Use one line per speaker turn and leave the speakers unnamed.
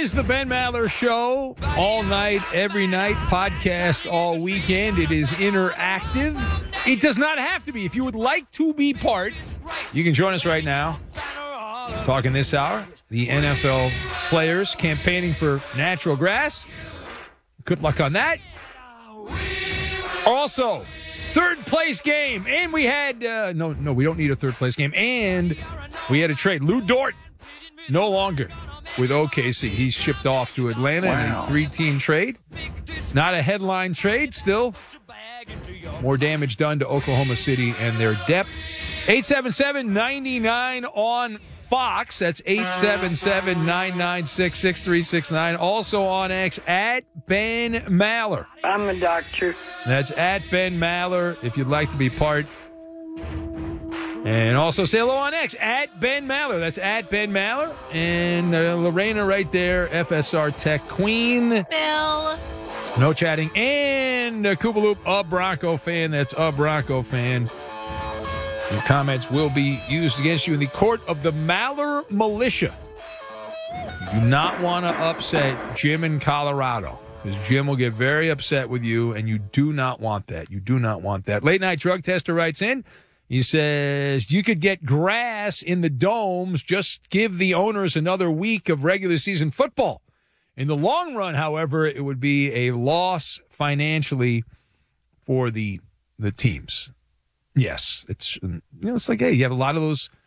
is the Ben Maller Show. All night, every night, podcast all weekend. It is interactive. It does not have to be. If you would like to be part, you can join us right now. Talking this hour, the NFL players campaigning for natural grass. Good luck on that. Also, third place game. And we had, no, we don't need a third place game. And we had a trade. Lou Dort, no longer with OKC. He's shipped off to Atlanta in a 3-team trade. Not a headline trade, still. More damage done to Oklahoma City and their depth. 877-99 on Fox. That's 877-996-6369. Also on X, at Ben Maller.
I'm a doctor.
That's at Ben Maller if you'd like to be part. And also say hello on X, at Ben Maller. That's at Ben Maller. And Lorena right there, FSR Tech Queen.
Bill.
No chatting. And Koopaloop, a Bronco fan. That's a Bronco fan. Your comments will be used against you in the court of the Maller Militia. You do not want to upset Jim in Colorado, because Jim will get very upset with you, and you do not want that. You do not want that. Late Night Drug Tester writes in. He says, you could get grass in the domes. Just give the owners another week of regular season football. In the long run, however, it would be a loss financially for the teams. Yes, it's like, hey, you have a lot of those